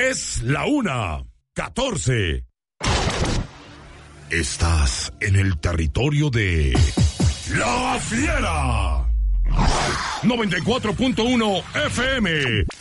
Es la 1:14. Estás en el territorio de La Fiera. 94.1 FM.